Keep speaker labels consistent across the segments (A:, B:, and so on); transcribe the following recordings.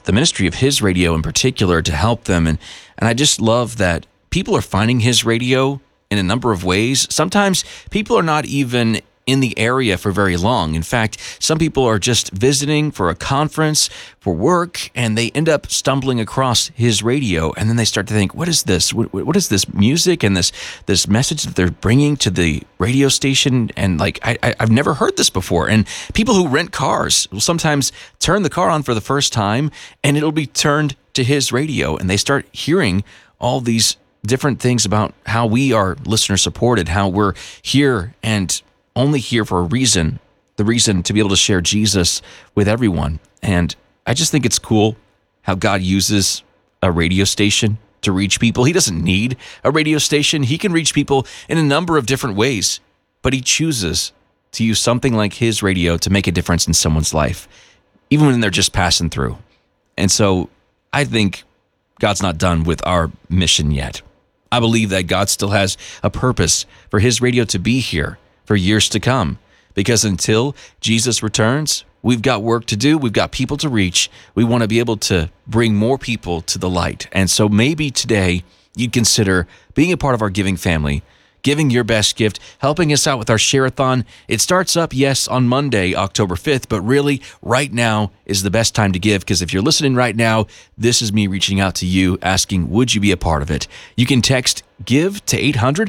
A: the ministry of His Radio in particular to help them. And I just love that people are finding His Radio in a number of ways. Sometimes people are not even in the area for very long. In fact, some people are just visiting for a conference, for work, and they end up stumbling across His Radio, and then they start to think, what is this? What is this music and this message that they're bringing to the radio station? And like, I've never heard this before. And people who rent cars will sometimes turn the car on for the first time, and it'll be turned to His Radio, and they start hearing all these different things about how we are listener supported, how we're here and only here for a reason, the reason to be able to share Jesus with everyone. And I just think it's cool how God uses a radio station to reach people. He doesn't need a radio station. He can reach people in a number of different ways, but He chooses to use something like His radio to make a difference in someone's life, even when they're just passing through. And so I think God's not done with our mission yet. I believe that God still has a purpose for His radio to be here for years to come, because until Jesus returns, we've got work to do. We've got people to reach. We want to be able to bring more people to the light. And so maybe today you'd consider being a part of our giving family, giving your best gift, helping us out with our share-a-thon. It starts up, yes, on Monday, October 5th, but really right now is the best time to give, because if you're listening right now, this is me reaching out to you asking, would you be a part of it? You can text GIVE to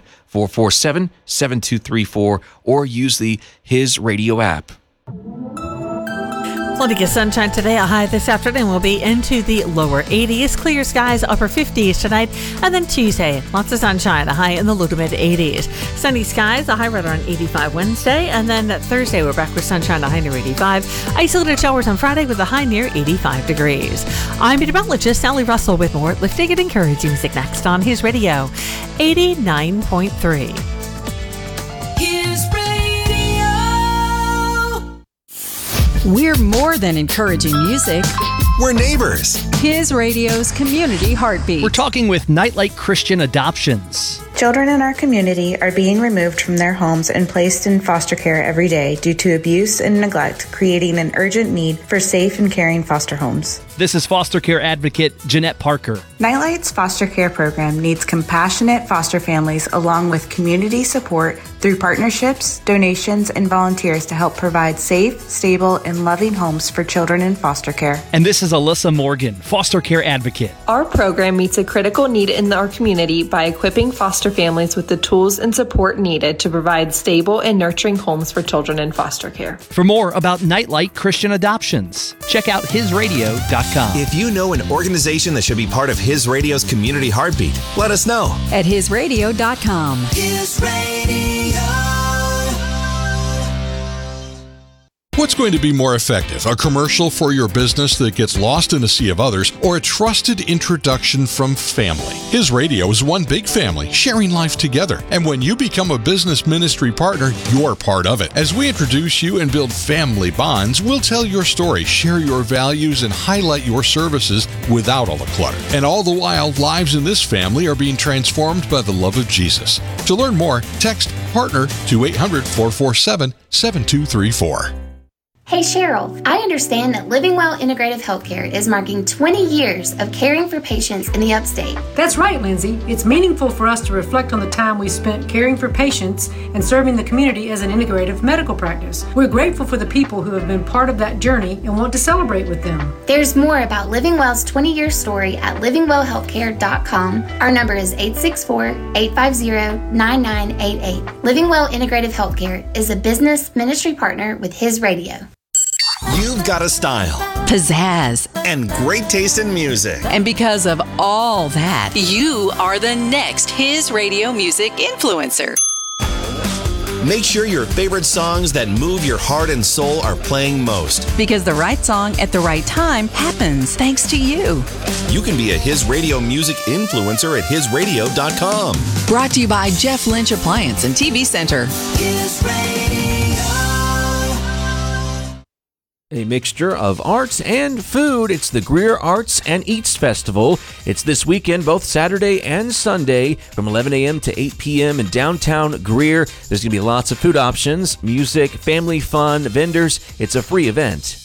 A: 800-447-7234 or use the His Radio app.
B: Plenty of sunshine today. A high this afternoon will be into the lower 80s. Clear skies, upper 50s tonight. And then Tuesday, lots of sunshine, a high in the low to mid 80s. Sunny skies, a high right around 85 Wednesday. And then Thursday, we're back with sunshine, a high near 85. Isolated showers on Friday with a high near 85 degrees. I'm meteorologist Sally Russell with more lifting and encouraging music next on His Radio 89.3.
C: We're more than encouraging music.
D: We're neighbors.
C: His Radio's community heartbeat.
E: We're talking with Nightlight Christian Adoptions.
F: Children in our community are being removed from their homes and placed in foster care every day due to abuse and neglect, creating an urgent need for safe and caring foster homes.
E: This is foster care advocate Jeanette Parker.
F: Nightlight's foster care program needs compassionate foster families along with community support through partnerships, donations, and volunteers to help provide safe, stable, and loving homes for children in foster care.
E: And this is Alyssa Morgan, foster care advocate.
G: Our program meets a critical need in our community by equipping foster families with the tools and support needed to provide stable and nurturing homes for children in foster care.
E: For more about Nightlight Christian Adoptions, check out hisradio.com.
D: If you know an organization that should be part of His Radio's community heartbeat, let us know.
C: At hisradio.com.
D: His Radio.
H: What's going to be more effective, a commercial for your business that gets lost in a sea of others, or a trusted introduction from family? His Radio is one big family, sharing life together. And when you become a business ministry partner, you're part of it. As we introduce you and build family bonds, we'll tell your story, share your values, and highlight your services without all the clutter. And all the while, lives in this family are being transformed by the love of Jesus. To learn more, text PARTNER to 800-447-7234.
I: Hey Cheryl, I understand that Living Well Integrative Healthcare is marking 20 years of caring for patients in the upstate.
J: That's right, Lindsay. It's meaningful for us to reflect on the time we spent caring for patients and serving the community as an integrative medical practice. We're grateful for the people who have been part of that journey and want to celebrate with them.
I: There's more about Living Well's 20-year story at livingwellhealthcare.com. Our number is 864-850-9988. Living Well Integrative Healthcare is a business ministry partner with His Radio.
D: You've got a style,
C: Pizzazz,
D: and great taste in music.
C: and because of all that,
K: You are the next His Radio music influencer.
D: Make sure your favorite songs that move your heart and soul are playing most.
C: because the right song at the right time happens thanks to you.
D: You can be a His Radio music influencer at hisradio.com.
C: Brought to you by Jeff Lynch Appliance and TV Center.
A: A mixture of arts and food. It's the Greer Arts and Eats Festival. It's this weekend, both Saturday and Sunday, from 11 a.m. to 8 p.m. in downtown Greer. There's going to be lots of food options, music, family fun, vendors. It's a free event.